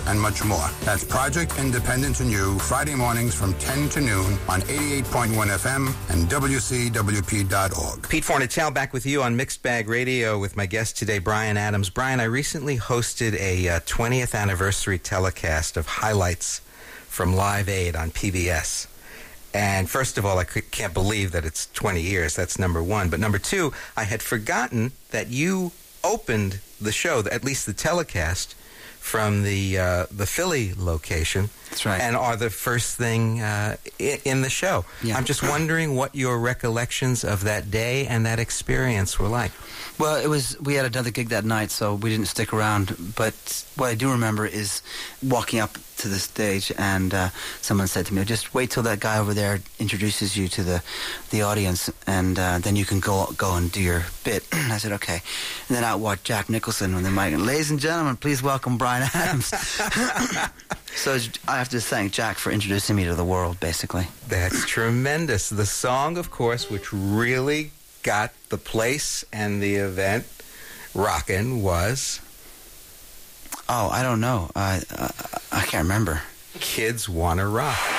and much more. That's Project Independence and You, Friday mornings from 10 to noon on 88.1 FM and WCWP.org. Pete Fornatale back with you on Mixed Bag Radio with my guest today, Bryan Adams. Bryan, I recently hosted a 20th anniversary telecast of highlights from Live Aid on PBS. And first of all, I can't believe that it's 20 years. That's number one. But number two, I had forgotten that you opened the show, at least the telecast, from the Philly location. That's right. And are the first thing in the show. Yeah. I'm just wondering what your recollections of that day and that experience were like. Well, we had another gig that night, so we didn't stick around. But what I do remember is walking up to the stage, and someone said to me, just wait till that guy over there introduces you to the audience, and then you can go and do your bit. And I said, okay. And then out walked Jack Nicholson with the mic, and ladies and gentlemen, please welcome Bryan Adams. So I have to thank Jack for introducing me to the world, basically. That's tremendous. The song, of course, which really got the place and the event rockin' was... Oh, I don't know. I can't remember. Kids Wanna Rock.